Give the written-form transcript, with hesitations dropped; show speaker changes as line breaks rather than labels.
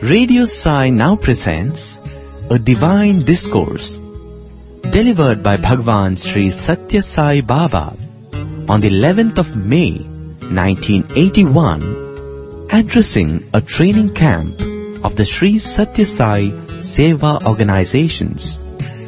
Radio Sai now presents a divine discourse delivered by Bhagwan Sri Satya Sai Baba on the 11th of May 1981, addressing a training camp of the Sri Satya Sai Seva organizations.